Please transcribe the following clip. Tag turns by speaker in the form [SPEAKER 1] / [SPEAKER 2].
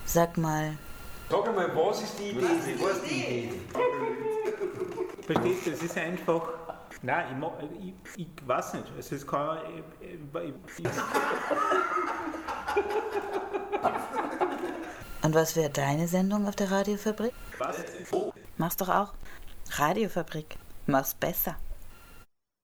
[SPEAKER 1] Sag mal.
[SPEAKER 2] Sag einmal, was ist die Idee? Was ist die Idee?
[SPEAKER 3] Verstehst du, es ist einfach. Nein, ich weiß nicht. Also es kann.
[SPEAKER 1] Und was wäre deine Sendung auf der Radiofabrik?
[SPEAKER 3] Was?
[SPEAKER 1] Mach's doch auch. Radiofabrik. Mach's besser.